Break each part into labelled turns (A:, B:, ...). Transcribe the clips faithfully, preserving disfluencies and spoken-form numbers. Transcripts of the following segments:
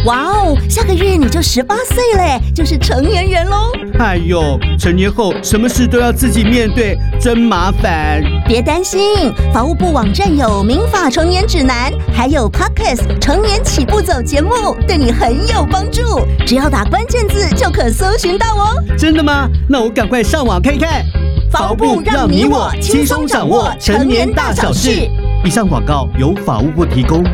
A: 哇哦，下个月你就十八岁嘞，就是成年人喽。
B: 哎呦，成年后什么事都要自己面对，真麻烦。
A: 别担心，法务部网站有民法成年指南，还有 Podcast 成年起步走节目，对你很有帮助。只要打关键字就可搜寻到哦。
B: 真的吗？那我赶快上网看看。
A: 法务部让你我轻松掌握成年大小事。
B: 以上广告由法务部提供。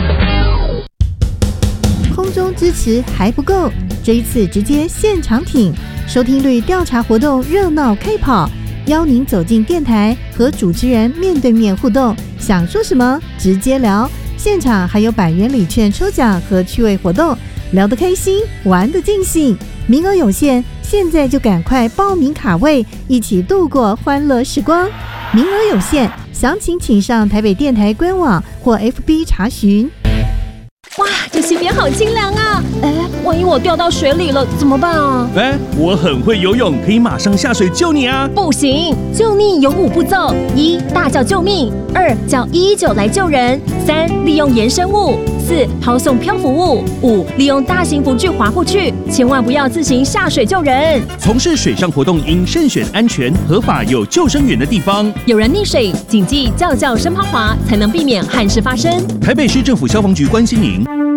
C: 空中支持还不够，这一次直接现场挺，收听率调查活动热闹开跑，邀您走进电台和主持人面对面互动，想说什么直接聊。现场还有百元礼券抽奖和趣味活动，聊得开心，玩得尽兴。名额有限，现在就赶快报名卡位，一起度过欢乐时光。名额有限，详情请上台北电台官网或 F B 查询。
D: 哇，这溪边好清凉啊！哎，万一我掉到水里了怎么办啊？
E: 哎，我很会游泳，可以马上下水救你啊！
D: 不行，救溺有五步骤：一、大叫救命；二、叫一一九来救人；三、利用延伸物；四、抛送漂浮物；五、利用大型浮具划过去。千万不要自行下水救人。
E: 从事水上活动应慎选安全、合法、有救生员的地方。
D: 有人溺水，谨记叫叫声抛滑，才能避免憾事发生。
E: 台北市政府消防局关心您。